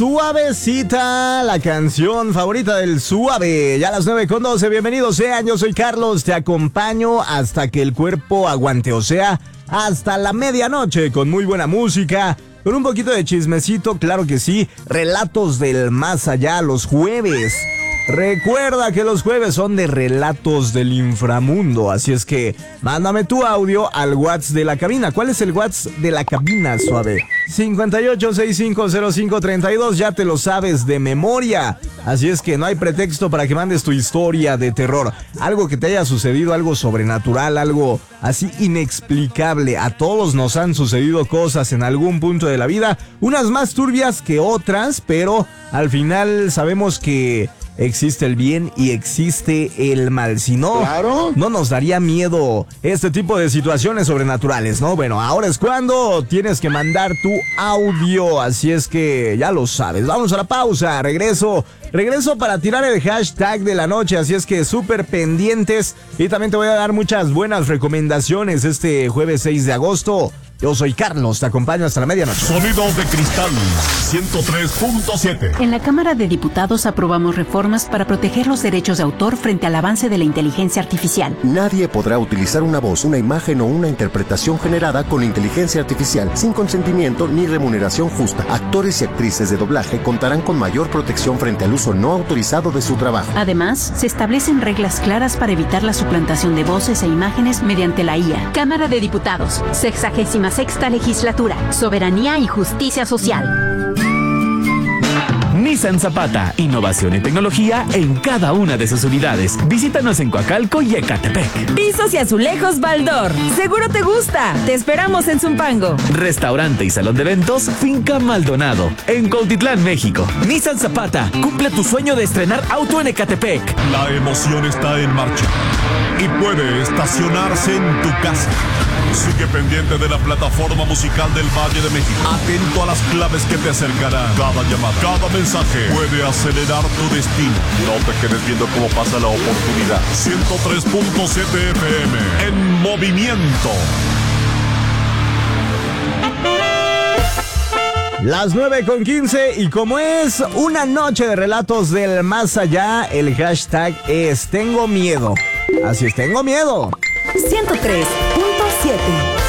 Suavecita, la canción favorita del Suave. Ya a las 9:12, bienvenidos sean, yo soy Carlos, te acompaño hasta que el cuerpo aguante, o sea, hasta la medianoche, con muy buena música, con un poquito de chismecito, claro que sí, relatos del más allá los jueves. Recuerda que los jueves son de relatos del inframundo, así es que mándame tu audio al WhatsApp de la cabina. ¿Cuál es el WhatsApp de la cabina, Suave? 58650532, ya te lo sabes de memoria. Así es que no hay pretexto para que mandes tu historia de terror. Algo que te haya sucedido, algo sobrenatural, algo así inexplicable. A todos nos han sucedido cosas en algún punto de la vida, unas más turbias que otras, pero al final sabemos que existe el bien y existe el mal. Si no, claro, no nos daría miedo este tipo de situaciones sobrenaturales, ¿no? Bueno, ahora es cuando tienes que mandar tu audio, así es que ya lo sabes. Vamos a la pausa, regreso para tirar el hashtag de la noche, así es que súper pendientes. Y también te voy a dar muchas buenas recomendaciones este jueves 6 de agosto. Yo soy Carlos, te acompaño hasta la medianoche. Sonido de Cristal 103.7. En la Cámara de Diputados aprobamos reformas para proteger los derechos de autor frente al avance de la inteligencia artificial. Nadie podrá utilizar una voz, una imagen o una interpretación generada con inteligencia artificial sin consentimiento ni remuneración justa. Actores y actrices de doblaje contarán con mayor protección frente al uso no autorizado de su trabajo. Además, se establecen reglas claras para evitar la suplantación de voces e imágenes mediante la IA. Cámara de Diputados, 66ª Legislatura, Soberanía y Justicia Social. Nissan Zapata, innovación y tecnología en cada una de sus unidades. Visítanos en Coacalco y Ecatepec. Pisos y azulejos Baldor. Seguro te gusta. Te esperamos en Zumpango. Restaurante y salón de eventos Finca Maldonado, en Cuautitlán, México. Nissan Zapata, cumple tu sueño de estrenar auto en Ecatepec. La emoción está en marcha y puede estacionarse en tu casa. Sigue pendiente de la plataforma musical del Valle de México. Atento a las claves que te acercarán. Cada llamada, cada mensaje puede acelerar tu destino. No te quedes viendo cómo pasa la oportunidad. 103.7 FM en movimiento. Las 9:15 y como es una noche de relatos del más allá, el hashtag es Tengo Miedo. Así es, tengo miedo. 103.7.